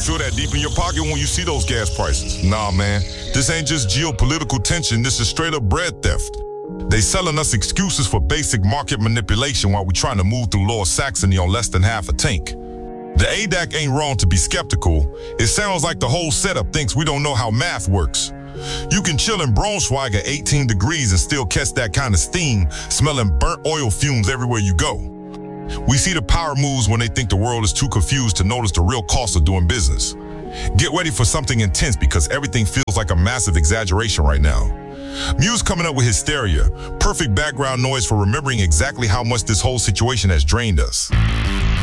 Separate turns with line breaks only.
feel that deep in your pocket when you see those gas prices. Nah, man, this ain't just geopolitical tension, this is straight up bread theft. They selling us excuses for basic market manipulation while we trying to move through Lower Saxony on less than half a tank. The ADAC ain't wrong to be skeptical. It sounds like the whole setup thinks we don't know how math works. You can chill in Braunschweig at 18 degrees and still catch that kind of steam, smelling burnt oil fumes everywhere you go. We see the power moves when they think the world is too confused to notice the real cost of doing business. Get ready for something intense because everything feels like a massive exaggeration right now. Muse coming up with Hysteria, perfect background noise for remembering exactly how much this whole situation has drained us.